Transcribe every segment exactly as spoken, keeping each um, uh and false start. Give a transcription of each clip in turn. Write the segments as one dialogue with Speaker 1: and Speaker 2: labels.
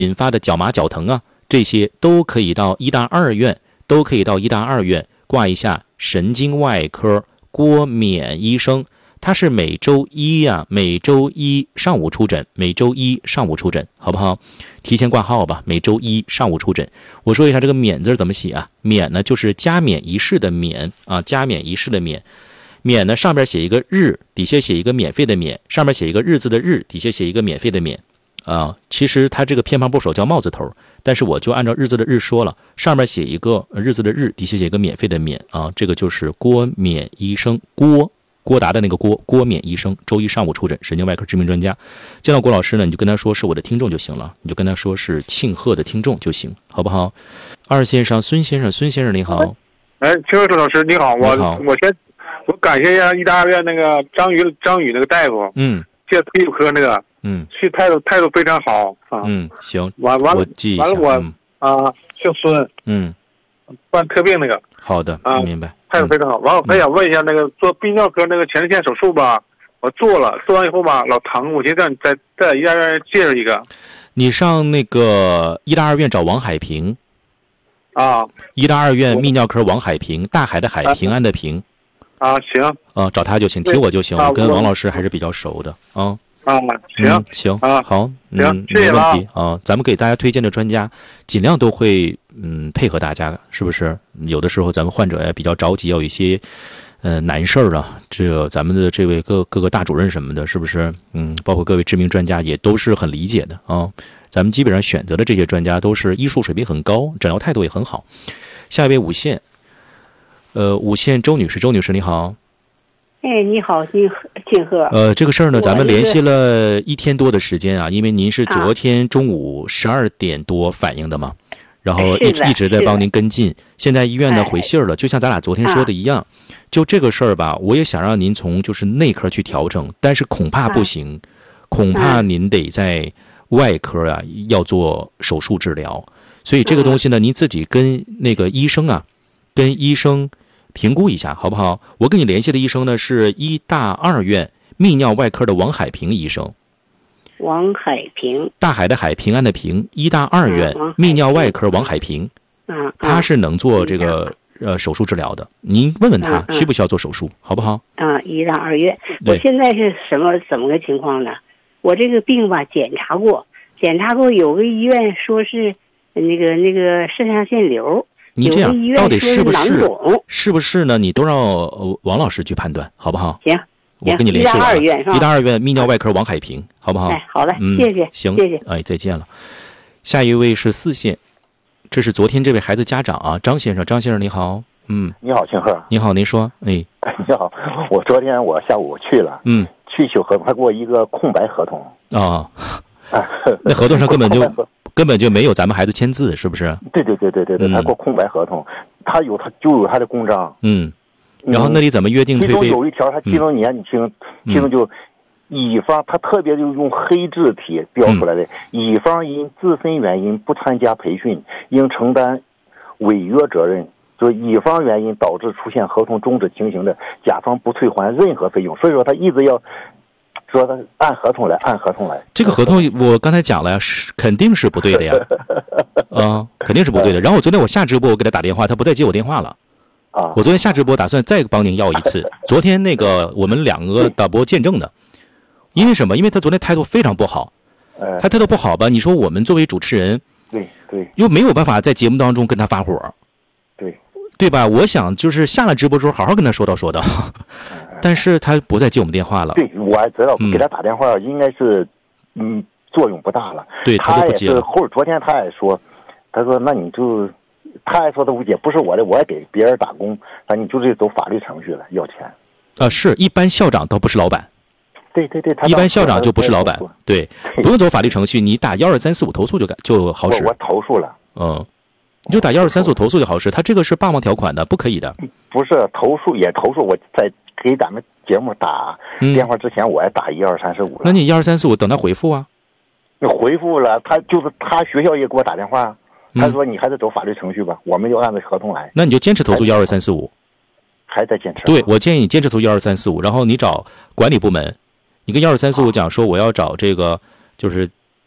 Speaker 1: 引发的脚麻脚疼啊，这些都可以到医大二院，都可以到医大二院挂一下神经外科郭冕医生。他是每周一呀、啊，每周一上午出诊，每周一上午出诊，好不好？提前挂号吧，每周一上午出诊。我说一下这个冕字怎么写啊？冕呢就是加冕仪式的冕啊，加冕仪式的冕。冕呢上边写一个日，底下写一个免费的免，上面写一个日字的日，底下写一个免费的免啊。其实它这个偏旁部首叫帽字头，但是我就按照日字的日说了，上面写一个日字的日，底下写一个免费的免啊。这个就是郭冕医生，郭郭达的那个郭，郭冕医生，周一上午出诊，神经外科知名专家。见到郭老师呢，你就跟他说是我的听众就行了，你就跟他说是庆贺的听众就行，好不好？二线上孙先生，孙先生你好。
Speaker 2: 哎，邱贺老师你好，我
Speaker 1: 你好
Speaker 2: 我先我感谢一下医大二院那个张宇张宇那个大夫，
Speaker 1: 嗯，
Speaker 2: 介皮肤科那个，
Speaker 1: 嗯，
Speaker 2: 去态度态度非常好啊。
Speaker 1: 嗯，行，
Speaker 2: 完完了
Speaker 1: 我记一下。
Speaker 2: 完了我、
Speaker 1: 嗯、
Speaker 2: 啊姓孙，
Speaker 1: 嗯，
Speaker 2: 患特病那个。
Speaker 1: 好的，
Speaker 2: 啊，
Speaker 1: 明白。
Speaker 2: 态度非常好。完、嗯，我还想问一下，那个做泌尿科那个前列腺手术吧，我做了，做完以后吧老疼，我就让你再在医大二院介绍一个。
Speaker 1: 你上那个医大二院找王海平。
Speaker 2: 啊，
Speaker 1: 医大二院泌尿科王海平，大海的海，
Speaker 2: 啊、
Speaker 1: 平安的平。
Speaker 2: 啊，行。
Speaker 1: 啊，找他就行，提我就行。我跟王老师还是比较熟的啊。
Speaker 2: 啊，行、
Speaker 1: 嗯、行
Speaker 2: 啊，
Speaker 1: 好，
Speaker 2: 行，
Speaker 1: 嗯，
Speaker 2: 谢谢
Speaker 1: 没问题啊。咱们给大家推荐的专家，尽量都会嗯配合大家，是不是？有的时候咱们患者呀比较着急，要有一些呃难事儿啊，这个咱们的这位各各个大主任什么的，是不是？嗯，包括各位知名专家也都是很理解的啊。咱们基本上选择的这些专家都是医术水平很高，诊疗态度也很好。下一位五线，呃，五线周女士，周女士你好。
Speaker 3: 哎，你好，金庆贺。
Speaker 1: 呃，这个事儿呢，咱们联系了一天多的时间啊，因为您是昨天中午十二点多反映的嘛，啊、然后一直一直在帮您跟进。现在医院呢回信儿了，就像咱俩昨天说的一样，啊、就这个事儿吧，我也想让您从就是内科去调整，但是恐怕不行，啊、恐怕您得在外科啊要做手术治疗，所以这个东西呢，您自己跟那个医生啊，跟医生评估一下，好不好？我跟你联系的医生呢是医大二院泌尿外科的王海平医生。
Speaker 3: 王海平，
Speaker 1: 大海的海，平安的平，医大二院泌尿外科王海平，
Speaker 3: 嗯，
Speaker 1: 他是能做这个呃手术治疗的，您问问他需不需要做手术，好不好？
Speaker 3: 啊，医大二院，我现在是什么怎么个情况呢？我这个病吧，检查过，检查过，有个医院说是那个那个肾上腺瘤。
Speaker 1: 你这样到底是不是是不是呢？你都让、呃、王老师去判断，好不好？
Speaker 3: 行，
Speaker 1: 我跟你联系了。
Speaker 3: 医大二院是吧？
Speaker 1: 医大二院泌尿外科王海平，好不好？
Speaker 3: 哎，好的，
Speaker 1: 嗯，
Speaker 3: 谢谢，
Speaker 1: 行，
Speaker 3: 谢谢，
Speaker 1: 哎，再见了。下一位是四线，这是昨天这位孩子家长啊，张先生，张先生你好，嗯，
Speaker 4: 你好，庆贺，
Speaker 1: 你好，您说，哎，
Speaker 4: 你好，我昨天我下午去了，
Speaker 1: 嗯，
Speaker 4: 去修合同，他给我一个空白合同
Speaker 1: 啊，那合同上根本就。根本就没有咱们孩子签字，是不是？
Speaker 4: 对对对对对对，他给我空白合同，他有他就有他的公章。
Speaker 1: 嗯，然后那里怎么约定退费？
Speaker 4: 其中有一条，他其中年你听，其中就乙方他特别就用黑字体标出来的，乙方因自身原因不参加培训，应承担违约责任。就乙方原因导致出现合同终止情形的，甲方不退还任何费用。所以说他一直要。说他按合同来，按合同来。
Speaker 1: 这个合同我刚才讲了呀，是肯定是不对的呀，啊，肯定是不对的。然后我昨天我下直播，我给他打电话，他不再接我电话了。
Speaker 4: 啊，
Speaker 1: 我昨天下直播打算再帮您要一次。昨天那个我们两个导播见证的，因为什么？因为他昨天态度非常不好。他态度不好吧？你说我们作为主持人，
Speaker 4: 对对，
Speaker 1: 又没有办法在节目当中跟他发火，
Speaker 4: 对
Speaker 1: 对吧？我想就是下了直播之后好好跟他说道说道。但是他不再接我们电话了。
Speaker 4: 对，我还知道，给他打电话应该是，嗯，作用不大了。
Speaker 1: 对，
Speaker 4: 他
Speaker 1: 也
Speaker 4: 是后昨天他也说，他说那你就，他还说的吴姐不是我的，我也给别人打工，那你就是走法律程序了，要钱。
Speaker 1: 啊，是一般校长都不是老板。
Speaker 4: 对对对，
Speaker 1: 一般校长就不是老板，对，不用走法律程序，你打幺二三四五投诉就改就好使。
Speaker 4: 我我投诉了。
Speaker 1: 嗯。你就打幺二三四五投诉就好使，他这个是霸王条款的，不可以的。
Speaker 4: 不是投诉也投诉，我在给咱们节目打电话之前，我还打一二三四五了。
Speaker 1: 那你一二三四五等他回复啊？
Speaker 4: 你回复了，他就是他学校也给我打电话，他说你还得走法律程序吧，我们就按照合同来。
Speaker 1: 那你就坚持投诉幺二三四五，
Speaker 4: 还在坚持。
Speaker 1: 对，我建议你坚持投幺二三四五，然后你找管理部门，你跟幺二三四五讲说我要找这个就是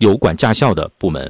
Speaker 1: 有管驾校的部门。